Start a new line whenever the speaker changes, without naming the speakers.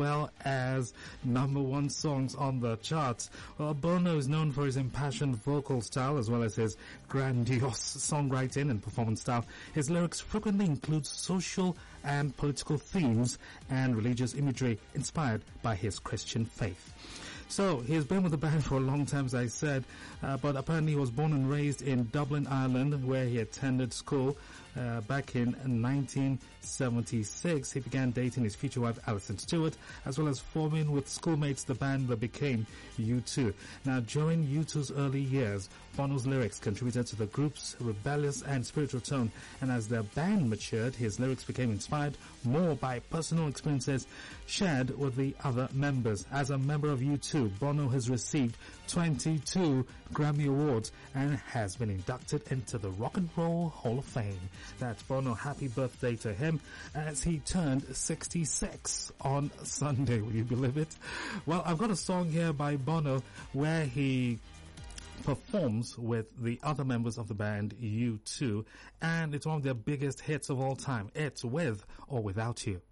well as #1 songs on the charts. Well, Bono is known for his impassioned vocal style as well as his grandiose songwriting and performance style. His lyrics frequently include social and political themes and religious imagery inspired by his Christian faith. So, he's been with the band for a long time, as I said, but apparently he was born and raised in Dublin, Ireland, where he attended school back in 1976. He began dating his future wife, Alison Stewart, as well as forming with schoolmates the band that became U2. Now, during U2's early years, Bono's lyrics contributed to the group's rebellious and spiritual tone, and as the band matured, his lyrics became inspired more by personal experiences shared with the other members. As a member of U2, Bono has received 22 Grammy Awards and has been inducted into the Rock and Roll Hall of Fame. That's Bono. Happy birthday to him as he turned 66 on Sunday. Will you believe it? Well, I've got a song here by Bono where he performs with the other members of the band U2, and it's one of their biggest hits of all time. It's With or Without You.